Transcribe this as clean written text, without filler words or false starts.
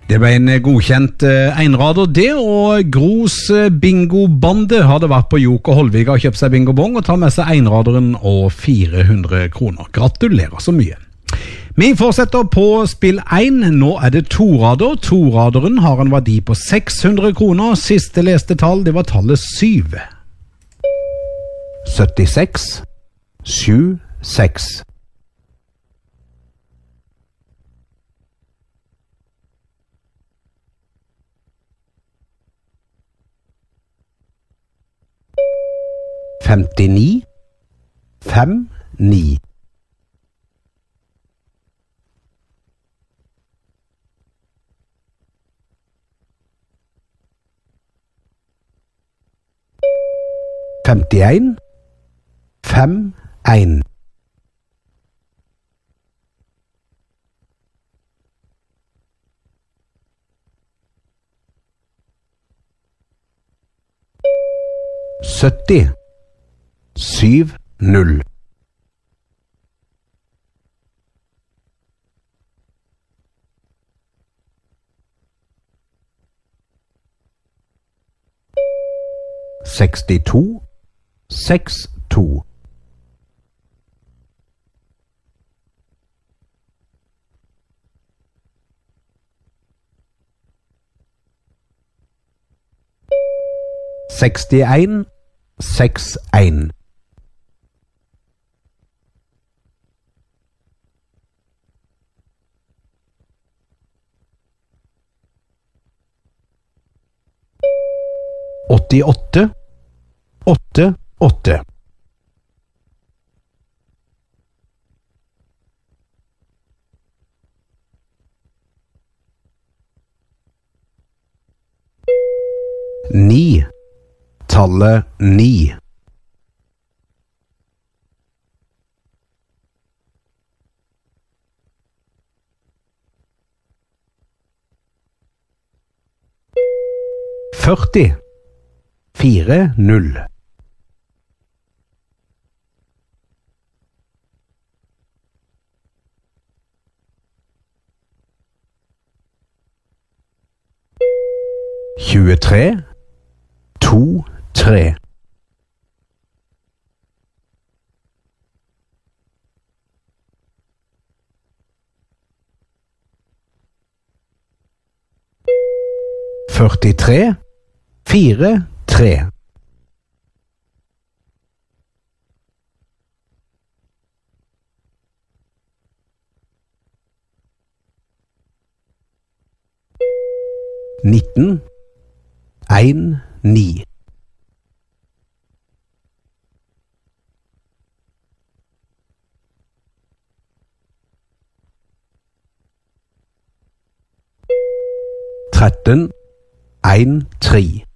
Det ble en godkjent einrader det, og Gros bingo-bande hadde vært på Joker Holvig og kjøpt seg bingo-bong og tar med seg einraderen og 400 kroner. Gratulerer så mye. Vi fortsetter på spill 1. Nå er det torader. Toraderen har en verdi på 600 kroner. Siste leste tall, det var tallet 7. 76 76 59 59 51 51 70 70 62 62 61 61 88 88 9 tallet 9 40 40 23 2 3 43 4 3 19 1 9 13 1 3